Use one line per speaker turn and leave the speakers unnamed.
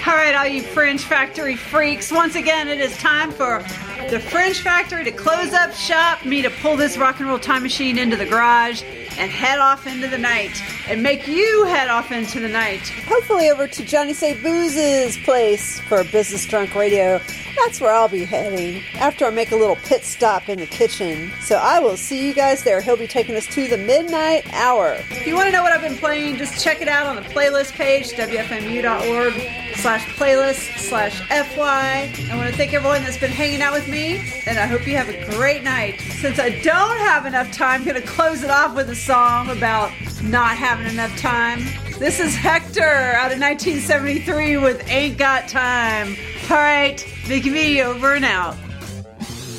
All right, all you Fringe Factory freaks. Once again, it is time for the Fringe Factory to close up shop, me to pull this rock and roll time machine into the garage and head off into the night and make you head off into the night.
Hopefully over to Johnny Say Booze's place for Business Drunk Radio. That's where I'll be heading after I make a little pit stop in the kitchen. So I will see you guys there. He'll be taking us to the midnight hour.
If you want to know what I've been playing, just check it out on the playlist page, wfmu.org/playlist/FY. I want to thank everyone that's been hanging out with me, and I hope you have a great night. Since I don't have enough time, I'm going to close it off with a song about not having enough time. This is Hector out of 1973 with Ain't Got Time. All right, Mickey V over and out.